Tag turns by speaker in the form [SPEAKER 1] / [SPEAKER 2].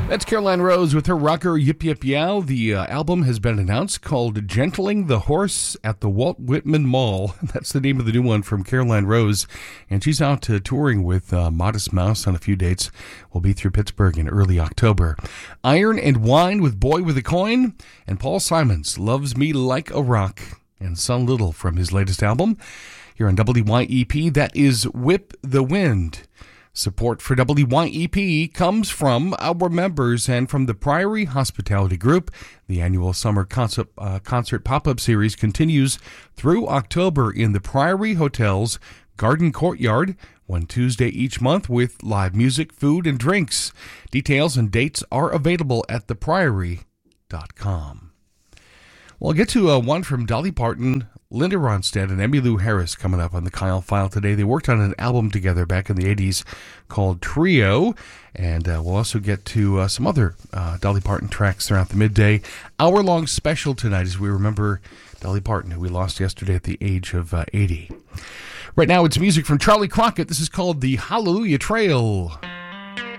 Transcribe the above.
[SPEAKER 1] That's Caroline Rose with her rocker Yip Yip Yow. The album has been announced, called Gentling the Horse at the Walt Whitman Mall. That's the name of the new one from Caroline Rose. And she's out touring with Modest Mouse on a few dates. We'll be through Pittsburgh in early October. Iron and Wine with Boy with a Coin. And Paul Simons, Loves Me Like a Rock. And Son Little from his latest album. Here on WYEP, that is Whip the Wind. Support for WYEP comes from our members and from the Priory Hospitality Group. The annual summer concert pop-up series continues through October in the Priory Hotel's Garden Courtyard, one Tuesday each month with live music, food, and drinks. Details and dates are available at thepriory.com. Well, I'll get to one from Dolly Parton, Linda Ronstadt, and Emmylou Harris coming up on the Kyle File today. They worked on an album together back in the 80s called Trio, and we'll also get to some other Dolly Parton tracks throughout the midday. Hour-long special tonight as we remember Dolly Parton, who we lost yesterday at the age of 80. Right now, it's music from Charlie Crockett. This is called The Hallelujah Trail.